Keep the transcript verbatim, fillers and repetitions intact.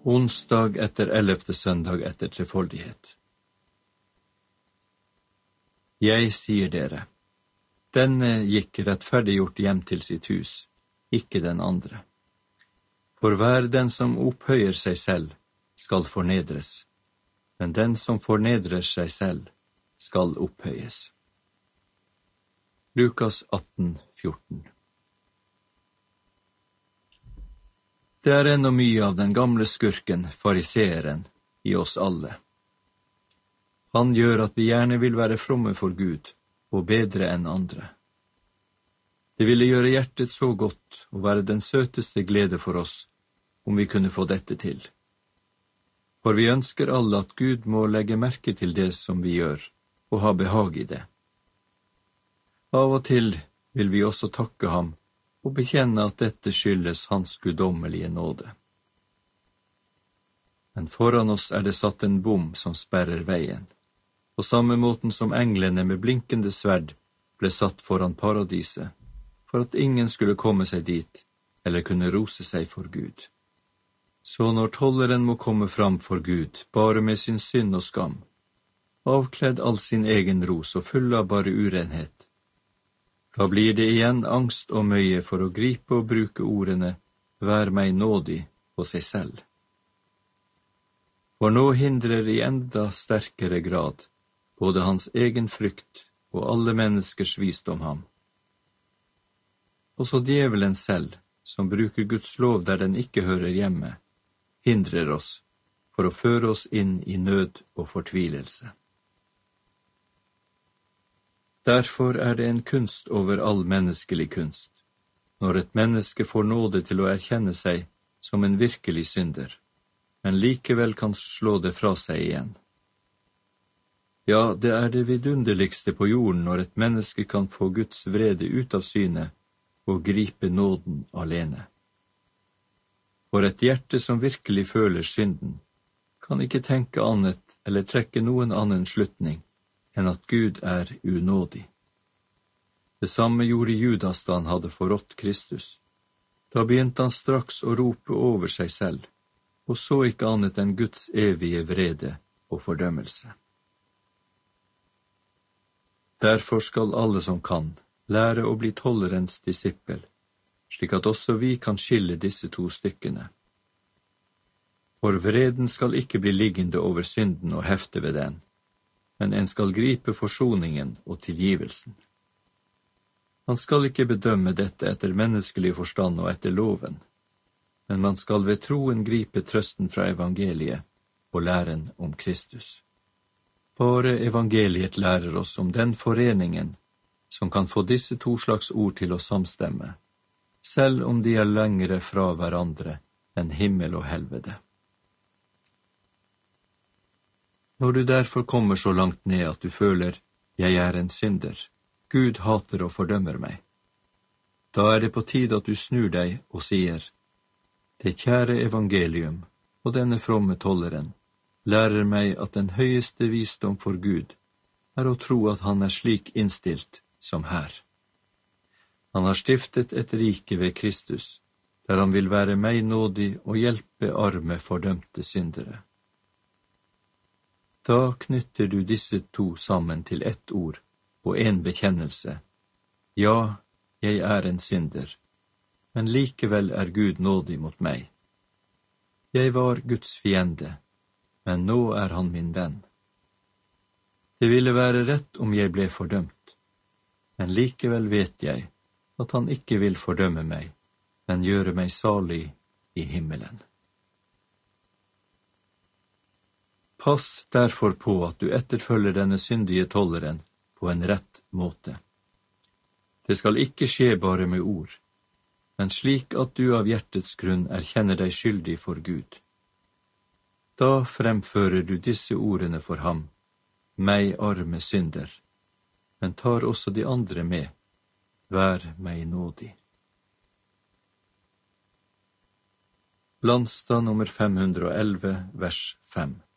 Onsdag etter ellevte søndag etter trefoldighet. Jeg sier dere, denne gikk rettferdiggjort hjem til sitt hus, ikke den andre. For hver den som opphøyer seg selv, skal fornedres, men den som fornedrer seg selv, skal opphøyes. Lukas atten fjorten. Det er ennå mye av den gamle skurken, fariseeren, i oss alle. Han gjør at vi gjerne vil være fromme for Gud, og bedre enn andre. Det ville gjøre hjertet så godt og være den søteste glede for oss, om vi kunne få dette til. For vi ønsker alle at Gud må legge merke til det som vi gjør, og ha behag i det. Av og til vil vi også takke ham, og bekjenne at dette skyldes hans guddommelige nåde. Men foran oss er det satt en bom som sperrer veien, på samme måten som englene med blinkende sverd ble satt foran paradiset, for at ingen skulle komme seg dit, eller kunne rose seg for Gud. Så når tolleren må komme fram for Gud, bare med sin synd og skam, avkledd all sin egen ros og full av bare urenhet, da blir det igjen angst og møye for å gripe og bruke ordene «Vær meg nådig» på seg selv. For nå hindrer i enda sterkere grad både hans egen frykt og alle menneskers visdom ham. Også djevelen selv, som bruker Guds lov der den ikke hører hjemme, hindrer oss for å føre oss inn i nød og fortvilelse. Derfor er det en kunst over all menneskelig kunst, når et menneske får nåde til å erkjenne seg som en virkelig synder, men likevel kan slå det fra seg igjen. Ja, det er det vidunderligste på jorden når et menneske kan få Guds vrede ut av syne og gripe nåden alene. For et hjerte som virkelig føler synden, kan ikke tenke annet eller trekke noen annen slutning enn at Gud er unådig. Det samme gjorde Judas da han hadde forrådt Kristus. Da begynte han straks å rope over seg selv, og så ikke annet enn Guds evige vrede og fordømmelse. Derfor skal alle som kan, lære å bli tollerens disippel, slik at også vi kan skille disse to stykkene. For vreden skal ikke bli liggende over synden og hefte ved den, men en skal gripe forsoningen og tilgivelsen. Man skal ikke bedømme dette etter menneskelig forstand og etter loven, men man skal ved troen gripe trøsten fra evangeliet og læren om Kristus. Bare evangeliet lærer oss om den foreningen som kan få disse to slags ord til å samstemme, selv om de er lengre fra hverandre enn himmel og helvete. Når du derfor kommer så langt ned at du føler «jeg er en synder», Gud hater og fordømmer meg, da er det på tide at du snur deg og sier, «Det kjære evangelium og denne fromme tolleren lærer meg at den høyeste visdom for Gud er å tro at han er slik innstilt som her. Han har stiftet et rike ved Kristus, der han vil være meg nådig og hjelpe arme fordømte syndere. Da knytter du disse to sammen til ett ord og en bekjennelse. Ja, jeg er en synder, men likevel er Gud nådig mot meg. Jeg var Guds fiende, men nå er han min venn. Det ville være rett om jeg ble fordømt, men likevel vet jeg at han ikke vil fordømme meg, men gjøre meg salig i himmelen. Pass derfor på at du etterfølger denne syndige tolleren på en rett måte. Det skal ikke skje bare med ord, men slik at du av hjertets grunn erkjenner deg skyldig for Gud. Da fremfører du disse ordene for ham, meg arme synder, men tar også de andre med, vær meg nådig. Landstad nummer fem hundre og elleve, vers fem.